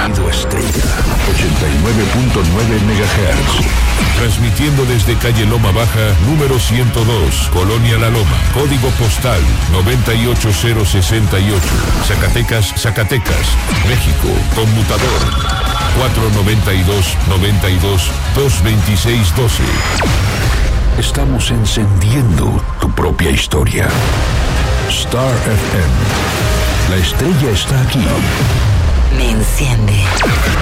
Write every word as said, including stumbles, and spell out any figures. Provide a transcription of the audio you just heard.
sonido estrella. ochenta y nueve punto nueve megahertz. Transmitiendo desde calle Loma Baja, número ciento dos, Colonia La Loma. Código postal noventa y ocho cero sesenta y ocho. Zacatecas, Zacatecas, México. Conmutador cuatro noventa y dos, noventa y dos, dos veintiséis doce. Estamos encendiendo tu propia historia. Star F M. La estrella está aquí. Me enciende.